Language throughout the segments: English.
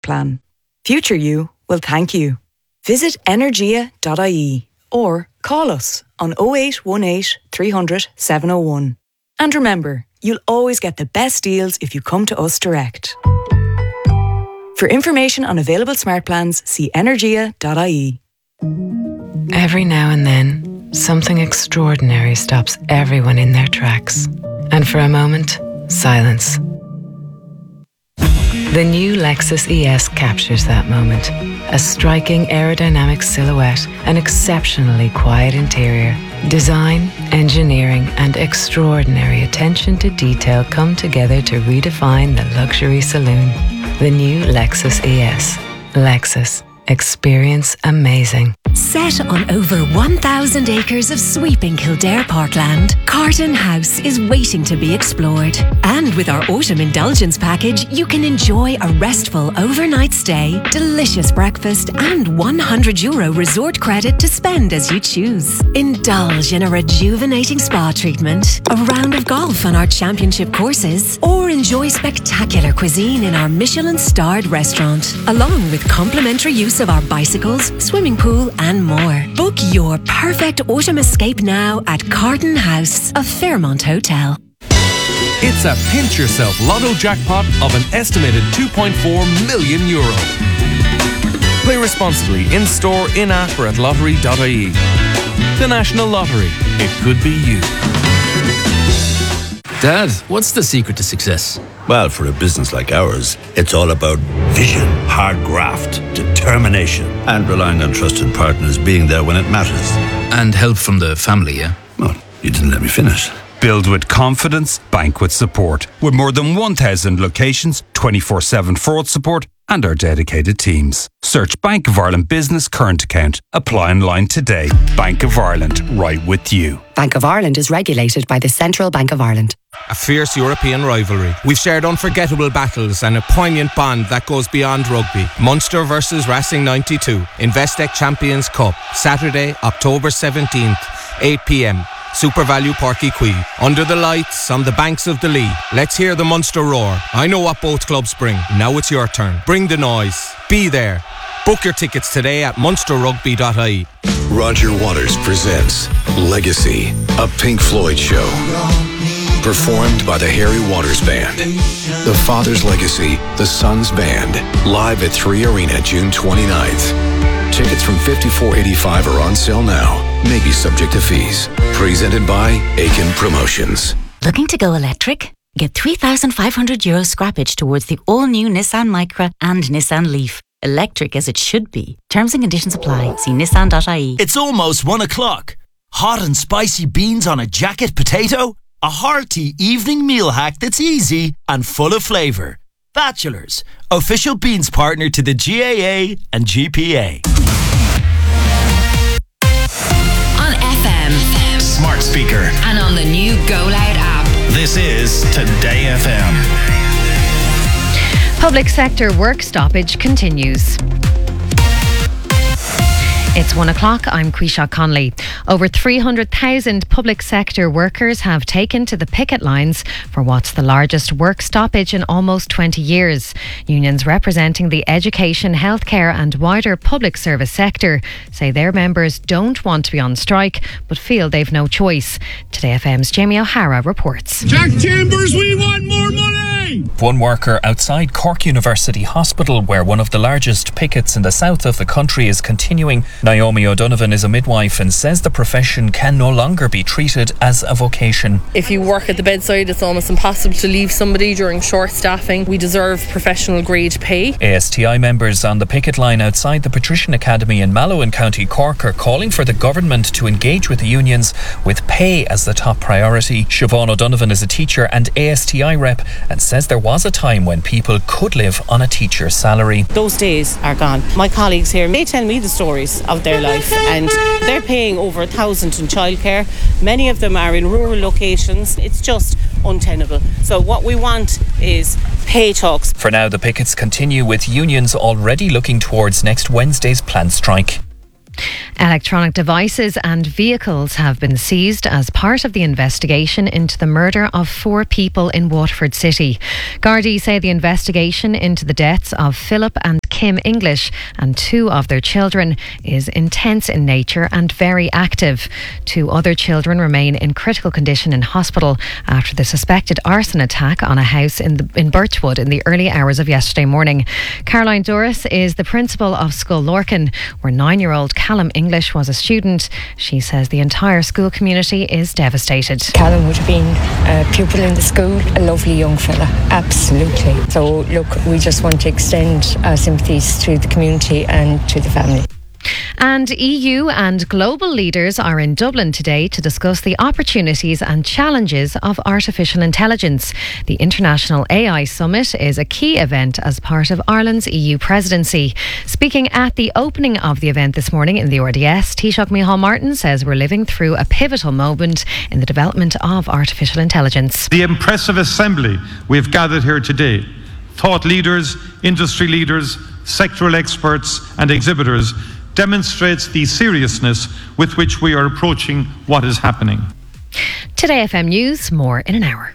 plan. Future you will thank you. Visit energia.ie or call us on 0818 300 701. And remember, you'll always get the best deals if you come to us direct. For information on available smart plans, see energia.ie. Every now and then, something extraordinary stops everyone in their tracks. And for a moment, silence. The new Lexus ES captures that moment. A striking aerodynamic silhouette, an exceptionally quiet interior. Design, engineering, and extraordinary attention to detail come together to redefine the luxury saloon. The new Lexus ES. Lexus. Experience amazing. Set on over 1,000 acres of sweeping Kildare parkland, Carton House is waiting to be explored. And with our autumn indulgence package, you can enjoy a restful overnight stay, delicious breakfast, and €100 resort credit to spend as you choose. Indulge in a rejuvenating spa treatment, a round of golf on our championship courses, or enjoy spectacular cuisine in our Michelin-starred restaurant, along with complimentary use of our bicycles, swimming pool, and more. Book your perfect autumn escape now at Carton House, a Fairmont hotel. It's a pinch yourself lotto jackpot of an estimated €2.4 million. Play responsibly in store, in app, or at lottery.ie. The National Lottery. It could be you. Dad, what's the secret to success? Well, for a business like ours, it's all about vision, hard graft, determination, and relying on trusted partners being there when it matters. And help from the family, yeah? Well, you didn't let me finish. Build with confidence, bank with support. With more than 1,000 locations, 24/7 fraud support, and our dedicated teams. Search Bank of Ireland Business Current Account. Apply online today. Bank of Ireland, right with you. Bank of Ireland is regulated by the Central Bank of Ireland. A fierce European rivalry. We've shared unforgettable battles and a poignant bond that goes beyond rugby. Munster versus Racing 92. Investec Champions Cup. Saturday, October 17th, 8 p.m. Super Value Páirc Uí Chaoimh. Under the lights, on the banks of the Lee. Let's hear the Munster roar. I know what both clubs bring. Now it's your turn. Bring the noise. Be there. Book your tickets today at munsterrugby.ie. Roger Waters presents Legacy, a Pink Floyd show. Performed by the Harry Waters Band. The Father's Legacy, the Son's Band. Live at 3 Arena, June 29th. Tickets from $54.85 are on sale now. May be subject to fees. Presented by Aiken Promotions. Looking to go electric? Get €3,500 scrappage towards the all-new Nissan Micra and Nissan Leaf. Electric as it should be. Terms and conditions apply. See nissan.ie. It's almost 1 o'clock. Hot and spicy beans on a jacket potato? A hearty evening meal hack that's easy and full of flavour. Bachelors, official beans partner to the GAA and GPA. On FM, smart speaker, and on the new Go Loud app. This is Today FM. Public sector work stoppage continues. It's 1 o'clock. I'm Quisha Conley. Over 300,000 public sector workers have taken to the picket lines for what's the largest work stoppage in almost 20 years. Unions representing the education, healthcare and wider public service sector say their members don't want to be on strike but feel they've no choice. Today FM's Jamie O'Hara reports. Jack Chambers, we want more money! One worker outside Cork University Hospital, where one of the largest pickets in the south of the country is continuing. Naomi O'Donovan is a midwife and says the profession can no longer be treated as a vocation. If you work at the bedside, it's almost impossible to leave somebody during short staffing. We deserve professional grade pay. ASTI members on the picket line outside the Patrician Academy in Mallow in County Cork are calling for the government to engage with the unions with pay as the top priority. Siobhan O'Donovan is a teacher and ASTI rep and says there was a time when people could live on a teacher's salary. Those days are gone. My colleagues here, they tell me the stories of their life and they're paying over $1,000 in childcare. Many of them are in rural locations. It's just untenable. So what we want is pay talks. For now, the pickets continue with unions already looking towards next Wednesday's planned strike. Electronic devices and vehicles have been seized as part of the investigation into the murder of 4 people in Waterford City. Gardaí say the investigation into the deaths of Philip and Kim English and 2 of their children is intense in nature and very active. 2 other children remain in critical condition in hospital after the suspected arson attack on a house in Birchwood in the early hours of yesterday morning. Caroline Doris is the principal of Scoil Lorcan, where 9-year-old Callum English was a student. She says the entire school community is devastated. Callum would have been a pupil in the school, a lovely young fella, absolutely. So look, we just want to extend our sympathies to the community and to the family. And EU and global leaders are in Dublin today to discuss the opportunities and challenges of artificial intelligence. The International AI Summit is a key event as part of Ireland's EU presidency. Speaking at the opening of the event this morning in the RDS, Taoiseach Micheál Martin says we're living through a pivotal moment in the development of artificial intelligence. The impressive assembly we've gathered here today, thought leaders, industry leaders, sectoral experts and exhibitors, demonstrates the seriousness with which we are approaching what is happening. Today FM News, more in an hour.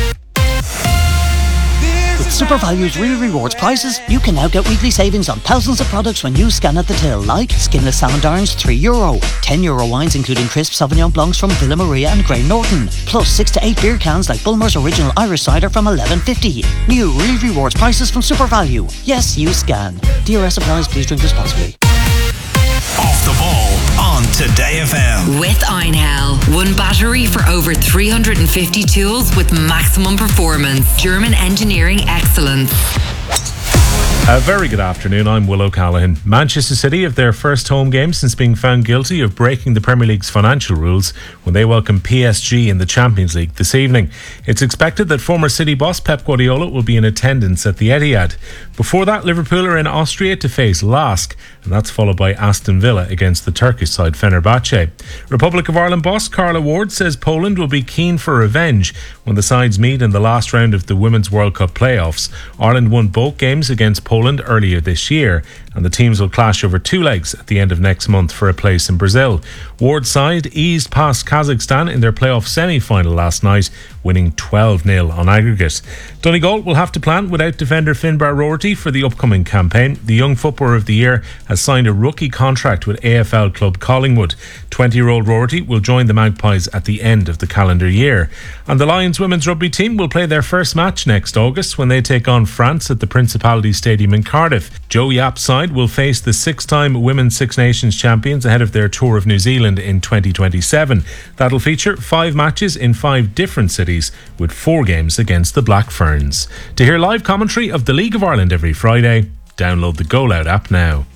With SuperValue's Real Rewards prices, you can now get weekly savings on thousands of products when you scan at the till, like skinless salmon darns €3, €10 wines including crisp Sauvignon Blancs from Villa Maria and Grey Norton, plus 6 to 8 beer cans like Bulmer's Original Irish Cider from $11.50. New Real Rewards prices from SuperValue. Yes, you scan. DRS applies. Please drink responsibly. Off the ball on Today FM. With Einhell. One battery for over 350 tools with maximum performance. German engineering excellence. A very good afternoon, I'm Will O'Callaghan. Manchester City have their first home game since being found guilty of breaking the Premier League's financial rules when they welcome PSG in the Champions League this evening. It's expected that former City boss Pep Guardiola will be in attendance at the Etihad. Before that, Liverpool are in Austria to face LASK, and that's followed by Aston Villa against the Turkish side Fenerbahce. Republic of Ireland boss Carla Ward says Poland will be keen for revenge when the sides meet in the last round of the Women's World Cup playoffs. Ireland won both games against Poland earlier this year, and the teams will clash over 2 legs at the end of next month for a place in Brazil. Ward's side eased past Kazakhstan in their playoff semi-final last night, winning 12-0 on aggregate. Donegal will have to plan without defender Finbar Roherty for the upcoming campaign. The Young Footballer of the Year has signed a rookie contract with AFL club Collingwood. 20-year-old Roherty will join the Magpies at the end of the calendar year. And the Lions women's rugby team will play their first match next August when they take on France at the Principality Stadium in Cardiff. Joe Yapp's side will face the 6-time Women's Six Nations champions ahead of their tour of New Zealand in 2027. That'll feature 5 matches in 5 different cities, with 4 games against the Black Ferns. To hear live commentary of the League of Ireland every Friday, download the Go Loud app now.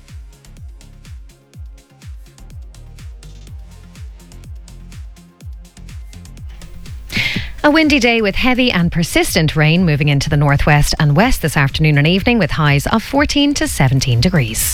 A windy day with heavy and persistent rain moving into the northwest and west this afternoon and evening, with highs of 14 to 17 degrees.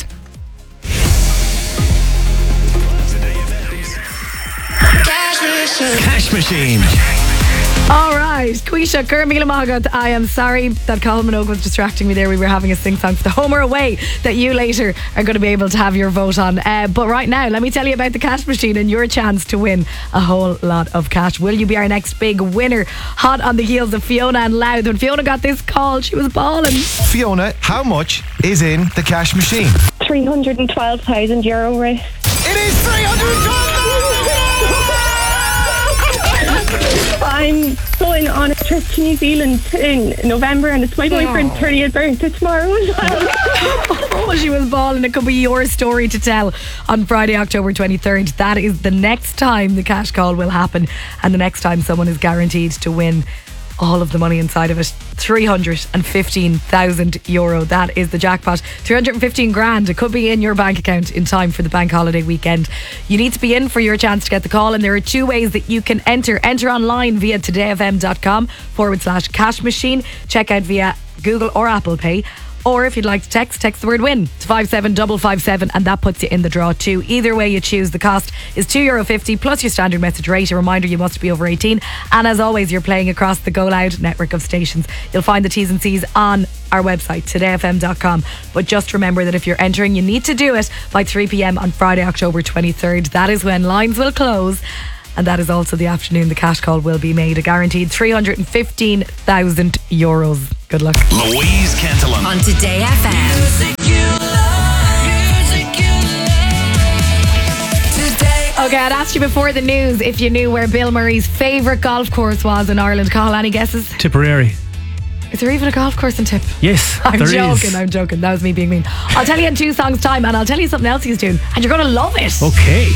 Cash Machine. All right, Quisha, Kermila Magat. I am sorry that Colin Minogue was distracting me there. We were having a sing song for the home or away that you later are going to be able to have your vote on. But right now, let me tell you about the Cash Machine and your chance to win a whole lot of cash. Will you be our next big winner? Hot on the heels of Fiona and Louth. When Fiona got this call, she was bawling. Fiona, how much is in the Cash Machine? €312,000, right? It is 312,000! I'm going on a trip to New Zealand in November, and it's my boyfriend's 30th birthday tomorrow as well. Oh, she was bawling. It could be your story to tell on Friday, October 23rd. That is the next time the cash call will happen, and the next time someone is guaranteed to win all of the money inside of it. €315,000. That is the jackpot. 315 grand. It could be in your bank account in time for the bank holiday weekend. You need to be in for your chance to get the call, and there are 2 ways that you can enter. Enter online via todayfm.com/cash machine. Check out via Google or Apple Pay. Or if you'd like to text the word win to 57557, and that puts you in the draw too. Either way you choose, the cost is €2.50 plus your standard message rate. A reminder, you must be over 18. And as always, you're playing across the Go Loud network of stations. You'll find the T's and C's on our website, todayfm.com. But just remember that if you're entering, you need to do it by 3 p.m. on Friday, October 23rd. That is when lines will close. And that is also the afternoon the cash call will be made. A guaranteed €315,000. Good luck. Louise Cantillon on Today FM. Okay, I'd asked you before the news if you knew where Bill Murray's favourite golf course was in Ireland. Cathal, any guesses? Tipperary. Is there even a golf course in Tip? Yes, I'm there joking, is. I'm joking. That was me being mean. I'll tell you in 2 songs' time, and I'll tell you something else he's doing, and you're going to love it. Okay.